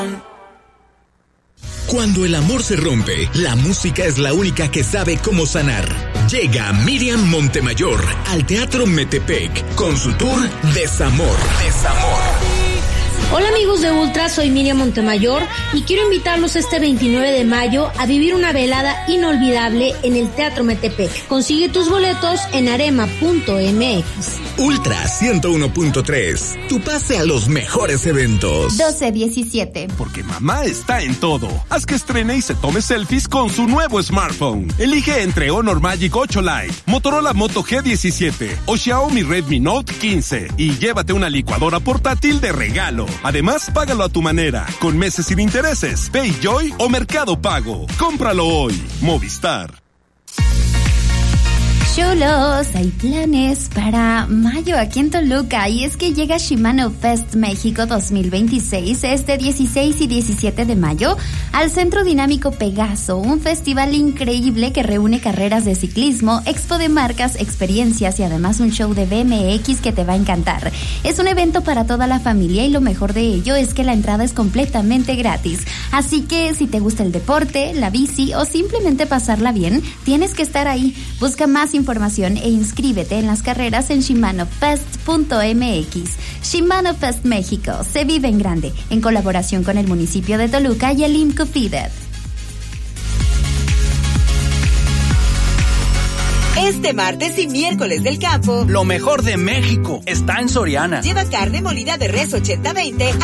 Cuando el amor se rompe, la música es la única que sabe cómo sanar. Llega Miriam Montemayor al Teatro Metepec con su tour Desamor. Hola amigos de Ultra, soy Miriam Montemayor y quiero invitarlos este 29 de mayo a vivir una velada inolvidable en el Teatro Metepec. Consigue tus boletos en arema.mx. Ultra 101.3, tu pase a los mejores eventos. 12-17. Porque mamá está en todo. Haz que estrene y se tome selfies con su nuevo smartphone. Elige entre Honor Magic 8 Lite, Motorola Moto G17 o Xiaomi Redmi Note 15 y llévate una licuadora portátil de regalo. Además, págalo a tu manera, con meses sin intereses, PayJoy o Mercado Pago. Cómpralo hoy. Movistar. Chulos, hay planes para mayo aquí en Toluca y es que llega Shimano Fest México 2026 este 16 y 17 de mayo al Centro Dinámico Pegaso, un festival increíble que reúne carreras de ciclismo, expo de marcas, experiencias y además un show de BMX que te va a encantar. Es un evento para toda la familia y lo mejor de ello es que la entrada es completamente gratis, así que si te gusta el deporte, la bici o simplemente pasarla bien, tienes que estar ahí. Busca más información e inscríbete en las carreras en shimanofest.mx. Shimano Fest México, se vive en grande, en colaboración con el municipio de Toluca y el IMCO-FIDED. Este martes y miércoles del campo, lo mejor de México está en Soriana. Lleva carne molida de res 80-20